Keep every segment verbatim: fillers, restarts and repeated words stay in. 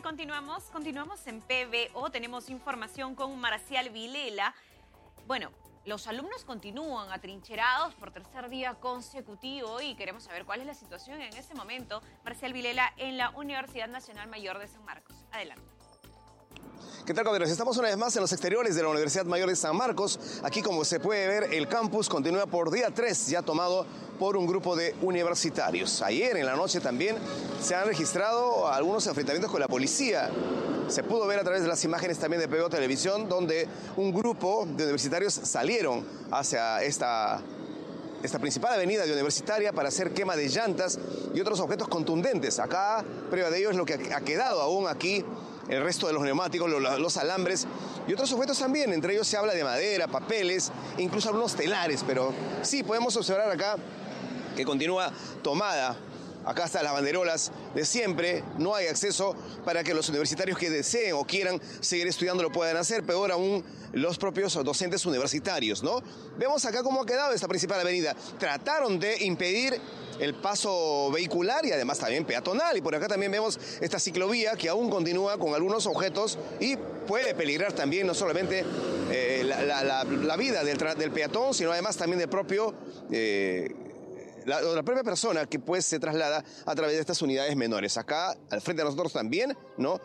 continuamos, continuamos en P B O. Tenemos información con Marcial Vilela. Bueno, los alumnos continúan atrincherados por tercer día consecutivo y queremos saber cuál es la situación en este momento. Marcial Vilela en la Universidad Nacional Mayor de San Marcos. Adelante. ¿Qué tal, compañeros? Estamos una vez más en los exteriores de la Universidad Mayor de San Marcos. Aquí, como se puede ver, el campus continúa por día tres, ya tomado por un grupo de universitarios. Ayer en la noche también se han registrado algunos enfrentamientos con la policía. Se pudo ver a través de las imágenes también de P B O Televisión, donde un grupo de universitarios salieron hacia esta, esta principal avenida de Universitaria para hacer quema de llantas y otros objetos contundentes. Acá, prueba de ello es lo que ha quedado aún aquí. El resto de los neumáticos, los, los alambres y otros objetos también. Entre ellos se habla de madera, papeles, incluso algunos telares. Pero sí, podemos observar acá que continúa tomada. Acá están las banderolas de siempre. No hay acceso para que los universitarios que deseen o quieran seguir estudiando lo puedan hacer. Peor aún, los propios docentes universitarios, ¿no? Vemos acá cómo ha quedado esta principal avenida. Trataron de impedir el paso vehicular y además también peatonal. Y por acá también vemos esta ciclovía que aún continúa con algunos objetos y puede peligrar también no solamente eh, la, la, la, la vida del, del peatón, sino además también del propio... Eh, La, la propia persona que pues se traslada a través de estas unidades menores. Acá, al frente de nosotros también, ¿no?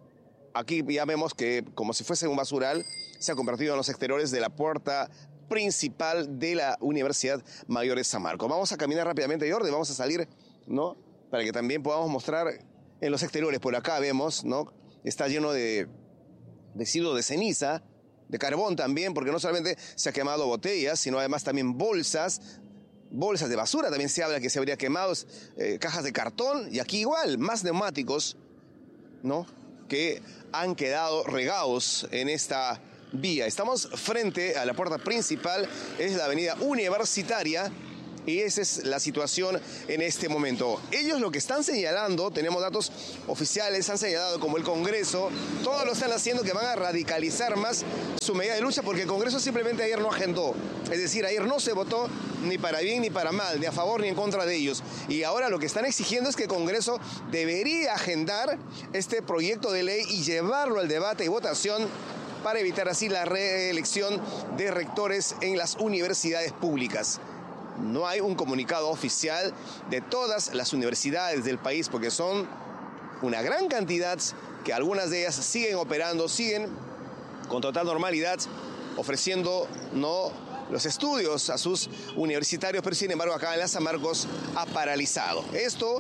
Aquí ya vemos que, como si fuese un basural, se ha convertido en los exteriores de la puerta principal de la Universidad Mayor de San Marcos. Vamos a caminar rápidamente, Jordi, vamos a salir, ¿no? Para que también podamos mostrar en los exteriores. Por acá vemos, ¿no? Está lleno de residuos de ceniza, de carbón también, porque no solamente se ha quemado botellas, sino además también bolsas, bolsas de basura, también se habla que se habría quemado, eh, cajas de cartón, y aquí igual, más neumáticos, ¿no? Que han quedado regados en esta vía. Estamos frente a la puerta principal, es la avenida Universitaria, y esa es la situación en este momento. Ellos lo que están señalando, tenemos datos oficiales, han señalado como el Congreso, todos lo están haciendo que van a radicalizar más su medida de lucha porque el Congreso simplemente ayer no agendó. Es decir, ayer no se votó ni para bien ni para mal, ni a favor ni en contra de ellos. Y ahora lo que están exigiendo es que el Congreso debería agendar este proyecto de ley y llevarlo al debate y votación para evitar así la reelección de rectores en las universidades públicas. No hay un comunicado oficial de todas las universidades del país porque son una gran cantidad que algunas de ellas siguen operando, siguen con total normalidad, ofreciendo no los estudios a sus universitarios, pero sin embargo acá en la San Marcos ha paralizado. Esto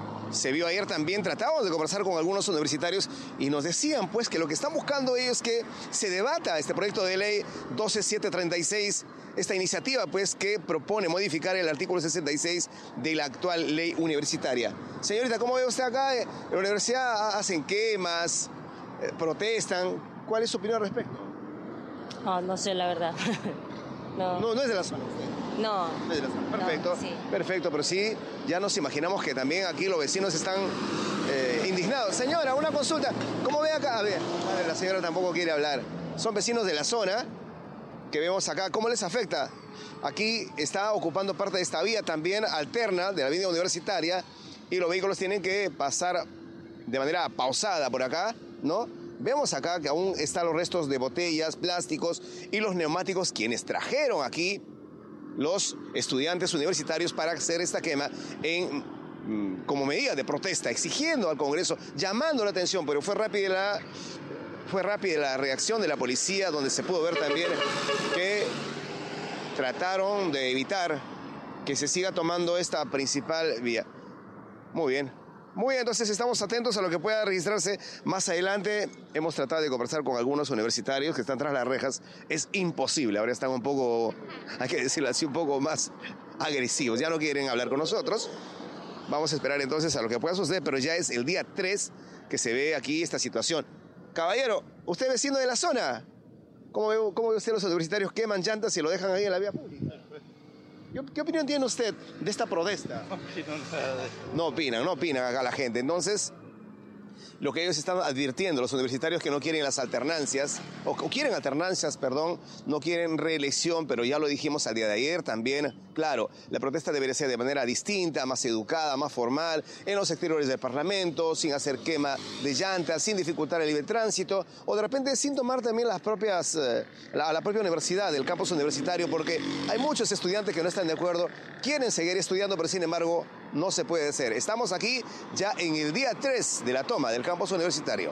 se vio ayer también, tratamos de conversar con algunos universitarios y nos decían pues que lo que están buscando ellos es que se debata este proyecto de ley doce mil setecientos treinta y seis, esta iniciativa pues que propone modificar el artículo sesenta y seis de la actual ley universitaria. Señorita, ¿cómo ve usted acá? En la universidad hacen quemas, eh, protestan. ¿Cuál es su opinión al respecto? Oh, no sé, la verdad. no. no. No es de la zona usted. No. No es de la zona. Perfecto, no, sí. perfecto, pero sí, ya nos imaginamos que también aquí los vecinos están eh, indignados. Señora, una consulta. ¿Cómo ve acá? A ver, la señora tampoco quiere hablar. Son vecinos de la zona que vemos acá. ¿Cómo les afecta? Aquí está ocupando parte de esta vía también alterna de la avenida Universitaria y los vehículos tienen que pasar de manera pausada por acá, ¿no? Vemos acá que aún están los restos de botellas, plásticos y los neumáticos quienes trajeron aquí los estudiantes universitarios para hacer esta quema en, como medida de protesta, exigiendo al Congreso, llamando la atención, pero fue rápida la, fue rápida la reacción de la policía, donde se pudo ver también que trataron de evitar que se siga tomando esta principal vía. Muy bien. Muy bien, entonces estamos atentos a lo que pueda registrarse más adelante. Hemos tratado de conversar con algunos universitarios que están tras las rejas. Es imposible, ahora están un poco, hay que decirlo así, un poco más agresivos. Ya no quieren hablar con nosotros. Vamos a esperar entonces a lo que pueda suceder, pero ya es el día tres que se ve aquí esta situación. Caballero, ¿usted es vecino de la zona? ¿Cómo ve, cómo ve usted los universitarios queman llantas y lo dejan ahí en la vía pública? ¿Qué opinión tiene usted de esta protesta? No opino nada de eso. No opinan, no opinan acá la gente. Entonces, lo que ellos están advirtiendo, los universitarios que no quieren las alternancias, o, o quieren alternancias, perdón, no quieren reelección, pero ya lo dijimos al día de ayer también, claro, la protesta debería ser de manera distinta, más educada, más formal, en los exteriores del Parlamento, sin hacer quema de llantas, sin dificultar el libre tránsito, o de repente sin tomar también las propias, eh, la, la propia universidad, el campus universitario, porque hay muchos estudiantes que no están de acuerdo, quieren seguir estudiando, pero sin embargo no se puede hacer. Estamos aquí ya en el día tres de la toma del campus universitario.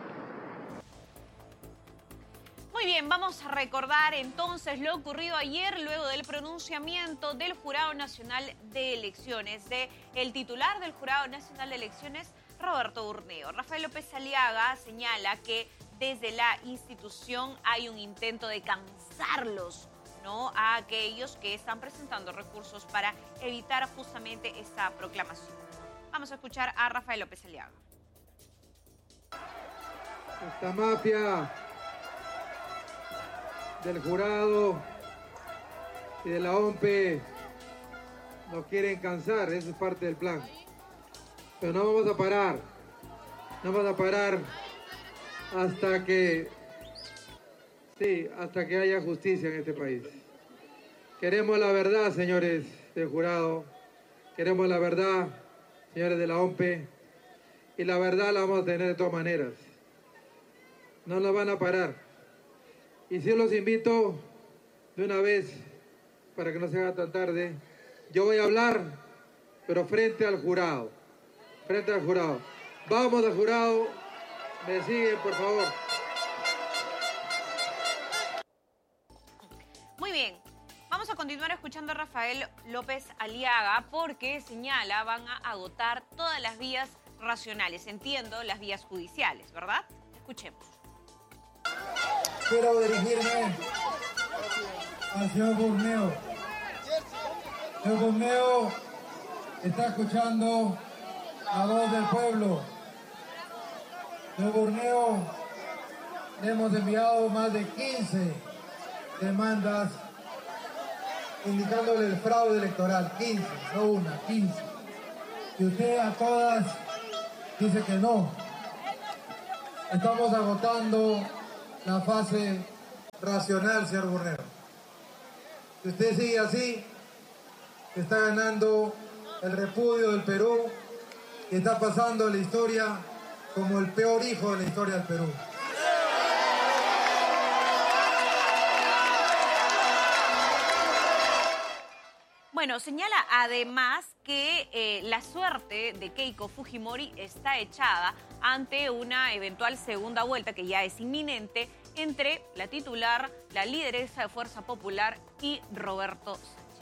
Muy bien, vamos a recordar entonces lo ocurrido ayer luego del pronunciamiento del Jurado Nacional de Elecciones, de el titular del Jurado Nacional de Elecciones, Roberto Burneo. Rafael López Aliaga señala que desde la institución hay un intento de cansarlos, ¿no?, a aquellos que están presentando recursos para evitar justamente esta proclamación. Vamos a escuchar a Rafael López Aliaga. Esta mafia del jurado y de la O M P E nos quieren cansar, eso es parte del plan. Pero no vamos a parar, no vamos a parar hasta que, sí, hasta que haya justicia en este país. Queremos la verdad, señores del jurado, queremos la verdad, señores de la O M P E, y la verdad la vamos a tener de todas maneras. No nos van a parar. Y si los invito de una vez, para que no se haga tan tarde, yo voy a hablar, pero frente al jurado, frente al jurado. Vamos al jurado, me siguen, por favor. Muy bien, vamos a continuar escuchando a Rafael López Aliaga porque señala van a agotar todas las vías racionales, entiendo las vías judiciales, ¿verdad? Escuchemos. Quiero dirigirme al señor Burneo. Señor Burneo está escuchando la voz del pueblo. Señor Burneo, le hemos enviado más de quince demandas indicándole el fraude electoral. quince, no una, quince. Y usted a todas dice que no. Estamos agotando la fase racional, señor Burneo. Si usted sigue así, está ganando el repudio del Perú y está pasando a la historia como el peor hijo de la historia del Perú. Bueno, señala además que eh, la suerte de Keiko Fujimori está echada ante una eventual segunda vuelta que ya es inminente entre la titular, la lideresa de Fuerza Popular y Roberto Sánchez.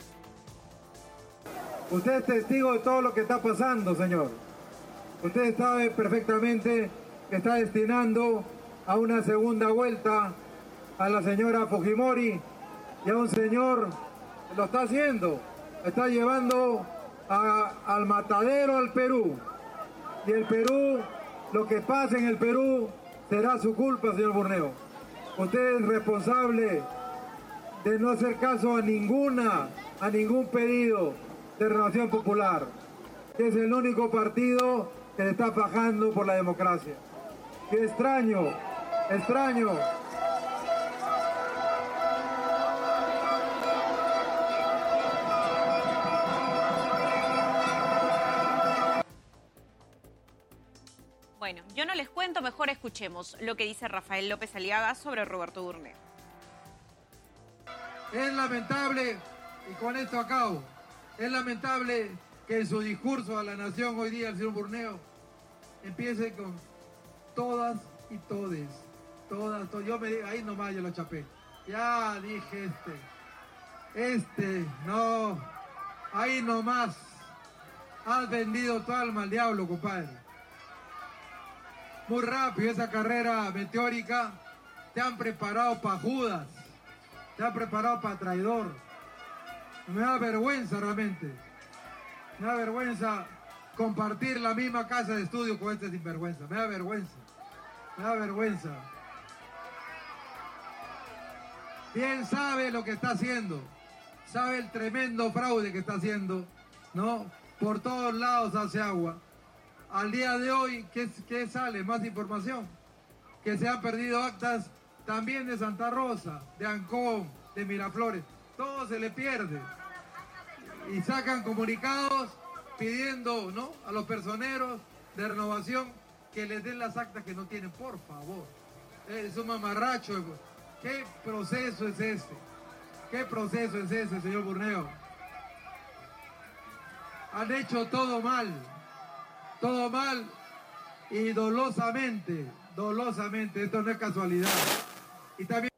Usted es testigo de todo lo que está pasando, señor. Usted sabe perfectamente que está destinando a una segunda vuelta a la señora Fujimori y a un señor que lo está haciendo, está llevando a, al matadero al Perú. Y el Perú, lo que pase en el Perú, será su culpa, señor Burneo. Usted es responsable de no hacer caso a ninguna, a ningún pedido de Renovación Popular, que es el único partido que le está fajando por la democracia. Qué extraño, extraño. Bueno, yo no les cuento, mejor escuchemos lo que dice Rafael López Aliaga sobre Roberto Burneo. Es lamentable, y con esto acabo, es lamentable que en su discurso a la nación hoy día el señor Burneo empiece con todas y todes, todas, todas. Yo me ahí nomás yo lo chapé. Ya dije este, este, no, ahí nomás. Has vendido tu alma al diablo, compadre. Muy rápido esa carrera meteórica, te han preparado para Judas, te han preparado para traidor. Me da vergüenza realmente, me da vergüenza compartir la misma casa de estudio con este sinvergüenza, me da vergüenza, me da vergüenza. Bien sabe lo que está haciendo, sabe el tremendo fraude que está haciendo, ¿no? Por todos lados hace agua. al día de hoy, ¿qué, qué sale? Más información. Que se han perdido actas también de Santa Rosa, de Ancón, de Miraflores. Todo se le pierde. Y sacan comunicados pidiendo, ¿no?, a los personeros de renovación que les den las actas que no tienen, por favor. Es un mamarracho. ¿Qué proceso es este? ¿Qué proceso es ese, señor Burneo? Han hecho todo mal, todo mal y dolosamente, dolosamente, esto no es casualidad. Y también...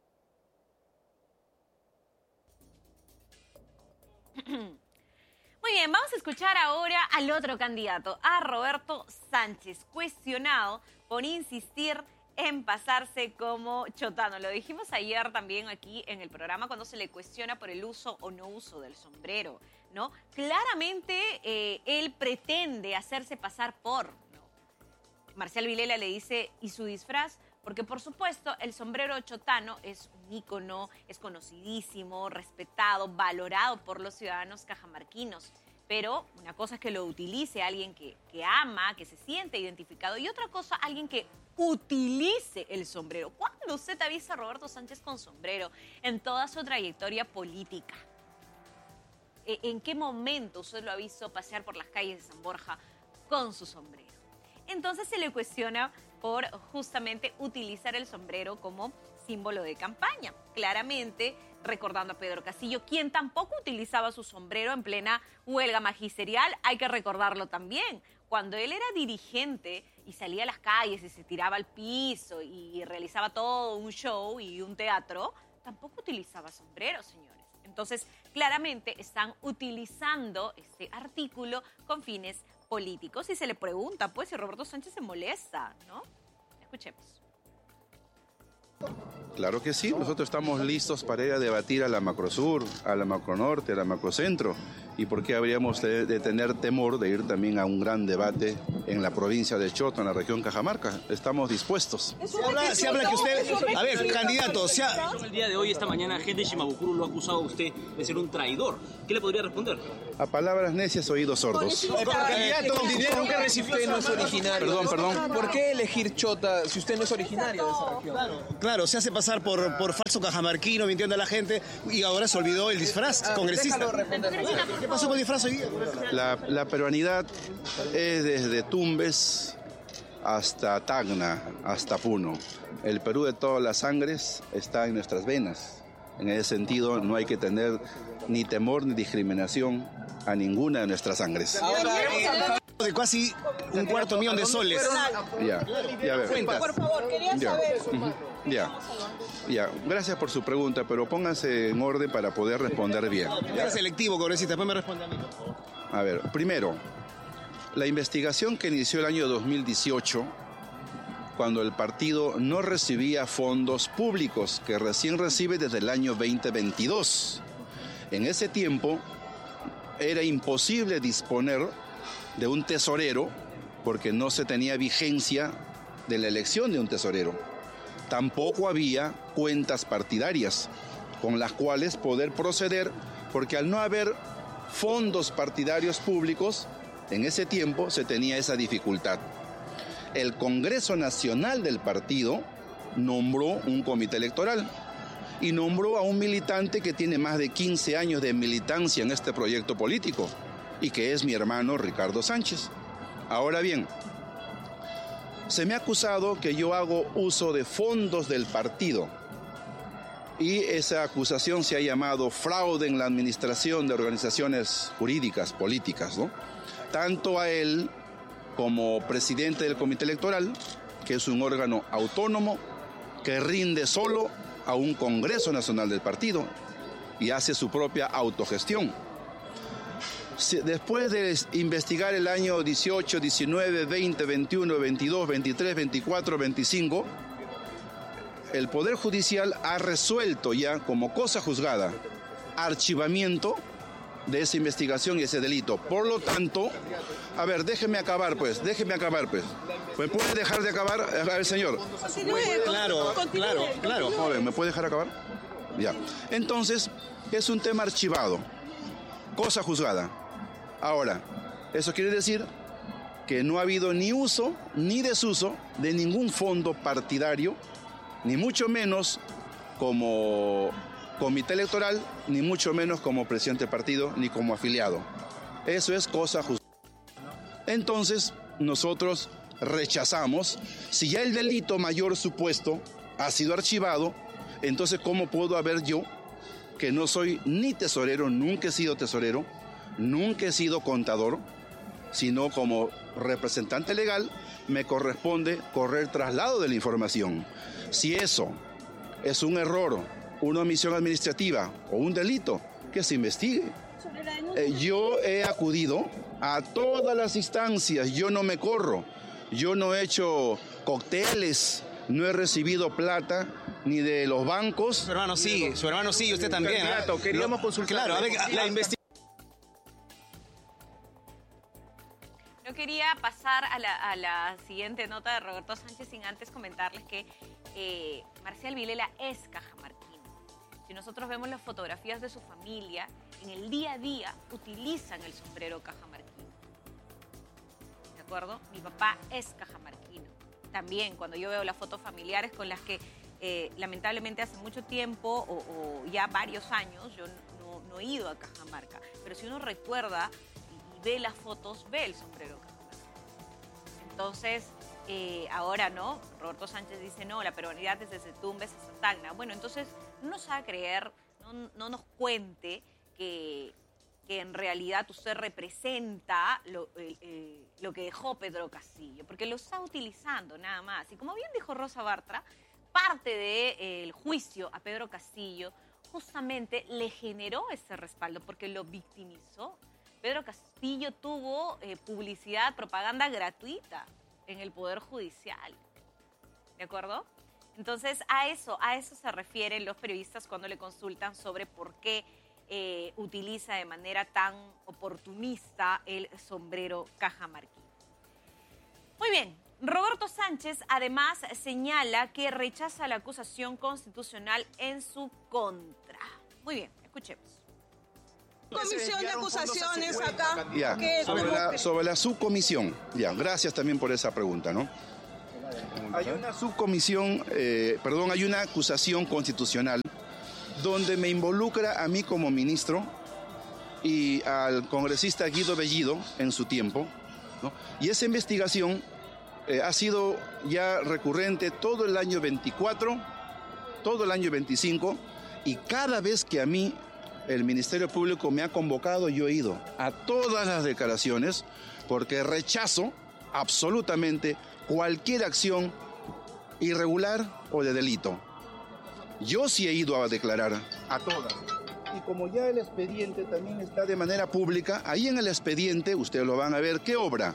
Muy bien, vamos a escuchar ahora al otro candidato, a Roberto Sánchez, cuestionado por insistir en pasarse como chotano. Lo dijimos ayer también aquí en el programa cuando se le cuestiona por el uso o no uso del sombrero, ¿no? Claramente eh, él pretende hacerse pasar por, ¿no? Marcial Vilela le dice, ¿y su disfraz? Porque, por supuesto, el sombrero chotano es un ícono, es conocidísimo, respetado, valorado por los ciudadanos cajamarquinos. Pero una cosa es que lo utilice alguien que, que ama, que se siente identificado, y otra cosa, alguien que utilice el sombrero. ¿Cuándo usted ha visto a Roberto Sánchez con sombrero en toda su trayectoria política? ¿En qué momento usted lo ha visto pasear por las calles de San Borja con su sombrero? Entonces se le cuestiona por justamente utilizar el sombrero como símbolo de campaña. Claramente recordando a Pedro Castillo, quien tampoco utilizaba su sombrero en plena huelga magisterial, hay que recordarlo también. Cuando él era dirigente y salía a las calles y se tiraba al piso y realizaba todo un show y un teatro, tampoco utilizaba sombrero, señores. Entonces, claramente están utilizando este artículo con fines políticos y se le pregunta, pues, si Roberto Sánchez se molesta, ¿no? Escuchemos. Claro que sí, nosotros estamos listos para ir a debatir a la Macrosur, a la Macronorte, a la Macrocentro. ¿Y por qué habríamos de, de tener temor de ir también a un gran debate en la provincia de Choto, en la región Cajamarca? Estamos dispuestos. Se habla, se habla que usted... A ver, candidato, se ha... El día de hoy, esta mañana, gente de Shimabukuro lo ha acusado a usted de ser un traidor. ¿Qué le podría responder? A palabras necias, oídos sordos. Eh, candidato, dinero que recibe usted no es originario. Perdón, perdón. ¿Por qué elegir Chota si usted no es originario de esa región? Claro, claro, se hace pasar por, por falso cajamarquino, mintiendo a la gente, y ahora se olvidó el disfraz Ah, congresista. déjalo responder. ¿Qué pasó con el disfraz hoy día? La, la peruanidad es desde Tumbes hasta Tacna, hasta Puno. El Perú de todas las sangres está en nuestras venas. En ese sentido, no hay que tener ni temor ni discriminación a ninguna de nuestras sangres. Ahora, eh, De casi un cuarto millón de soles. Ya, ya, a ver. Cuenta. Por favor, quería Ya. saber. Ujú. Ya, ya. Gracias por su pregunta, pero pónganse en orden para poder responder bien. Es selectivo, congresista. Después me responde a mí. A ver, primero, la investigación que inició el año dos mil dieciocho, cuando el partido no recibía fondos públicos, que recién recibe desde el año veinte veintidós. En ese tiempo era imposible disponer de un tesorero porque no se tenía vigencia de la elección de un tesorero. Tampoco había cuentas partidarias con las cuales poder proceder, porque al no haber fondos partidarios públicos, en ese tiempo se tenía esa dificultad. El Congreso Nacional del partido nombró un comité electoral y nombró a un militante que tiene más de quince años de militancia en este proyecto político y que es mi hermano Ricardo Sánchez. Ahora bien, se me ha acusado que yo hago uso de fondos del partido y esa acusación se ha llamado fraude en la administración de organizaciones jurídicas, políticas, ¿no? Tanto a él como presidente del Comité Electoral, que es un órgano autónomo que rinde solo a un Congreso Nacional del partido y hace su propia autogestión. Después de investigar el año dieciocho, diecinueve, veinte, veintiuno, veintidós, veintitrés, veinticuatro, veinticinco, el Poder Judicial ha resuelto ya como cosa juzgada archivamiento de esa investigación y ese delito. Por lo tanto, a ver, déjeme acabar pues, déjeme acabar pues. ¿Me puede dejar de acabar? A ver, señor. Claro, claro, claro. Joven, ¿me puede dejar acabar? Ya. Entonces, es un tema archivado, cosa juzgada. Ahora, eso quiere decir que que no ha habido ni uso ni desuso de ningún fondo partidario, ni mucho menos como comité electoral, ni mucho menos como presidente del partido, ni como afiliado. Eso es cosa justa. Entonces, nosotros rechazamos, si ya el delito mayor supuesto ha sido archivado, entonces ¿cómo puedo haber yo, que no soy ni tesorero, nunca he sido tesorero, nunca he sido contador, sino como representante legal, me corresponde correr traslado de la información? Si eso es un error, una omisión administrativa o un delito, que se investigue. Eh, yo he acudido a todas las instancias, yo no me corro, yo no he hecho cócteles, no he recibido plata ni de los bancos. Su hermano sí, su hermano sí, usted también. Candidato, ¿eh? queríamos Lo, consultar. Claro, a ver, la investigación. No quería pasar a la, a la siguiente nota de Roberto Sánchez sin antes comentarles que eh, Marcial Vilela es cajamarquino. Si nosotros vemos las fotografías de su familia, en el día a día utilizan el sombrero cajamarquino. ¿De acuerdo? Mi papá es cajamarquino. También cuando yo veo las fotos familiares con las que eh, lamentablemente hace mucho tiempo o, o ya varios años yo no, no he ido a Cajamarca, pero si uno recuerda y, y ve las fotos, ve el sombrero cajamarquino. Entonces, eh, ahora no, Roberto Sánchez dice no, la peruanidad desde Tumbes a Santagna. Bueno, entonces no nos haga creer, no, no nos cuente que, que en realidad usted representa lo, eh, eh, lo que dejó Pedro Castillo, porque lo está utilizando nada más. Y como bien dijo Rosa Bartra, parte del eh, juicio a Pedro Castillo justamente le generó ese respaldo porque lo victimizó. Pedro Castillo tuvo eh, publicidad, propaganda gratuita en el Poder Judicial. ¿De acuerdo? Entonces, a eso, a eso se refieren los periodistas cuando le consultan sobre por qué eh, utiliza de manera tan oportunista el sombrero cajamarquino. Muy bien. Roberto Sánchez además señala que rechaza la acusación constitucional en su contra. Muy bien, escuchemos. Comisión de acusaciones acá. Ya, sobre la, sobre la subcomisión. Ya, gracias también por esa pregunta, ¿no? Hay una subcomisión, eh, perdón, hay una acusación constitucional donde me involucra a mí como ministro y al congresista Guido Bellido en su tiempo, ¿no? Y esa investigación eh, ha sido ya recurrente todo el año veinticuatro, todo el año veinticinco, y cada vez que a mí el Ministerio Público me ha convocado, yo he ido a todas las declaraciones porque rechazo absolutamente cualquier acción irregular o de delito. Yo sí he ido a declarar a todas. Y como ya el expediente también está de manera pública, ahí en el expediente, ustedes lo van a ver, ¿qué obra?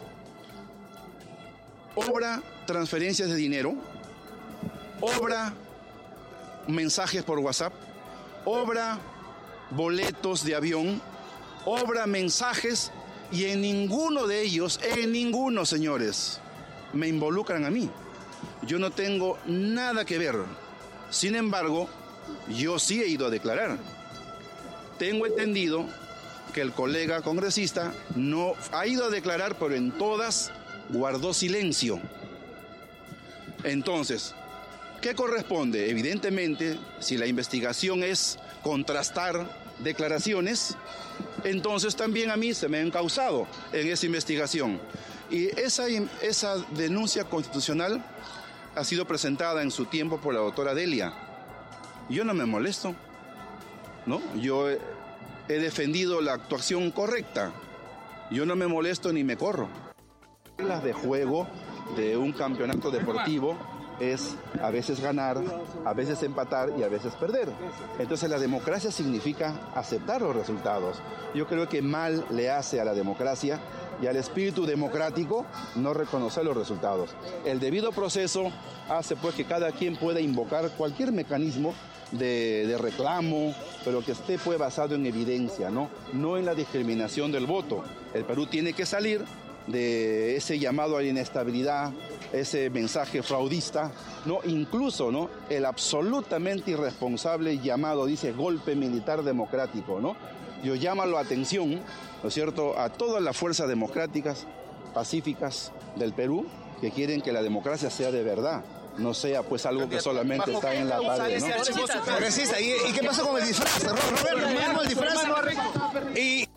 Obra transferencias de dinero, obra mensajes por WhatsApp, obra boletos de avión, obra mensajes, y en ninguno de ellos, en ninguno, señores, me involucran a mí. Yo no tengo nada que ver. Sin embargo, yo sí he ido a declarar. Tengo entendido que el colega congresista no ha ido a declarar, pero en todas guardó silencio. Entonces, ¿qué corresponde? Evidentemente, si la investigación es contrastar declaraciones, entonces también a mí se me ha encausado en esa investigación. Y esa, esa denuncia constitucional ha sido presentada en su tiempo por la doctora Delia. Yo no me molesto, ¿no? Yo he, he defendido la actuación correcta. Yo no me molesto ni me corro. Las reglas de juego de un campeonato deportivo es a veces ganar, a veces empatar y a veces perder. Entonces la democracia significa aceptar los resultados. Yo creo que mal le hace a la democracia y al espíritu democrático no reconocer los resultados. El debido proceso hace pues que cada quien pueda invocar cualquier mecanismo de, de reclamo, pero que esté pues basado en evidencia, ¿no? No en la discriminación del voto. El Perú tiene que salir de ese llamado a la inestabilidad, ese mensaje fraudista, ¿no? Incluso, ¿no?, el absolutamente irresponsable llamado, dice, golpe militar democrático, ¿no? Yo llamo la atención, ¿no es cierto?, a todas las fuerzas democráticas pacíficas del Perú, que quieren que la democracia sea de verdad, no sea pues algo que solamente está en la pared, ¿no? Congresista, ¿y, ¿y qué pasó con el disfraz? Roberto, ¿cómo el disfraz? Y...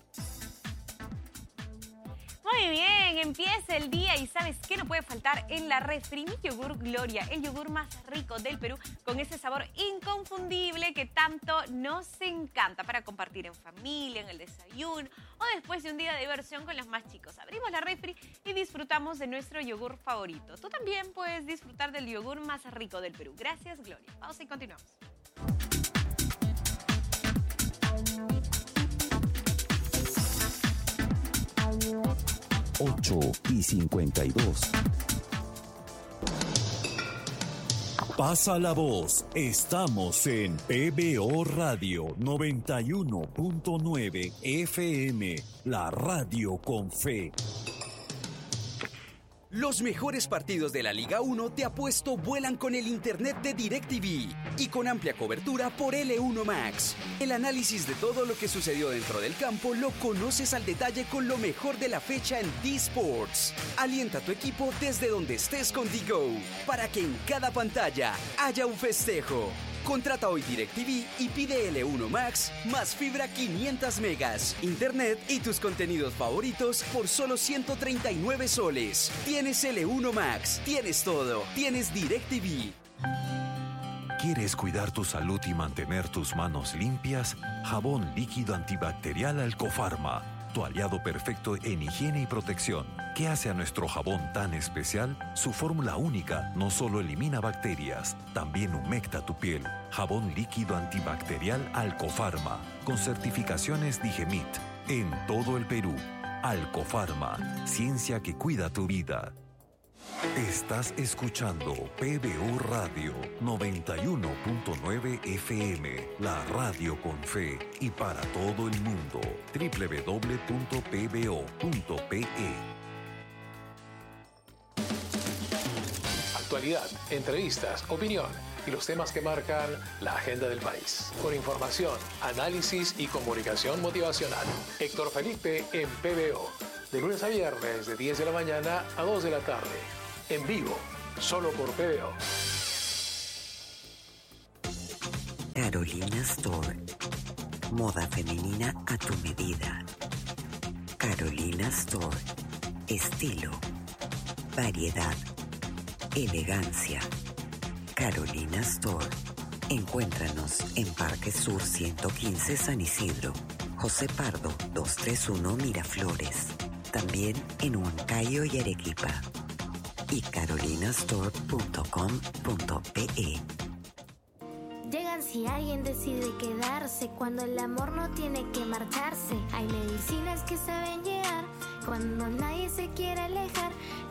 Muy bien, empieza el día y ¿sabes qué no puede faltar en la refri? Mi yogur Gloria, el yogur más rico del Perú, con ese sabor inconfundible que tanto nos encanta para compartir en familia, en el desayuno o después de un día de diversión con los más chicos. Abrimos la refri y disfrutamos de nuestro yogur favorito. Tú también puedes disfrutar del yogur más rico del Perú. Gracias, Gloria. Pausa y continuamos. ocho y cincuenta y dos. Pasa la voz. Estamos en P B O Radio noventa y uno punto nueve F M, la radio con fe. Los mejores partidos de la Liga uno de Apuesto vuelan con el internet de DirecTV y con amplia cobertura por L uno Max. El análisis de todo lo que sucedió dentro del campo lo conoces al detalle con lo mejor de la fecha en D-Sports. Alienta a tu equipo desde donde estés con D-Go para que en cada pantalla haya un festejo. Contrata hoy DirecTV y pide L uno Max más fibra quinientos megas, internet y tus contenidos favoritos por solo ciento treinta y nueve soles. Tienes L uno Max, tienes todo, tienes DirecTV. ¿Quieres cuidar tu salud y mantener tus manos limpias? Jabón líquido antibacterial Alcofarma, tu aliado perfecto en higiene y protección. ¿Qué hace a nuestro jabón tan especial? Su fórmula única no solo elimina bacterias, también humecta tu piel. Jabón líquido antibacterial Alcofarma, con certificaciones Digemit, en todo el Perú. Alcofarma, ciencia que cuida tu vida. Estás escuchando P B O Radio noventa y uno punto nueve F M, la radio con fe y para todo el mundo. doble u doble u doble u punto p b o punto p e. Actualidad, entrevistas, opinión y los temas que marcan la agenda del país. Con información, análisis y comunicación motivacional. Héctor Felipe en P B O. De lunes a viernes de diez de la mañana a dos de la tarde. En vivo, solo por P B O. Carolina Store. Moda femenina a tu medida. Carolina Store. Estilo. Variedad. Elegancia. Carolina Store. Encuéntranos en Parque Sur ciento quince San Isidro. José Pardo doscientos treinta y uno Miraflores. También en Huancayo y Arequipa. Y carolinastore punto com punto pe. Llegan si alguien decide quedarse, cuando el amor no tiene que marcharse. Hay medicinas que saben llegar cuando nadie se quiere alejar.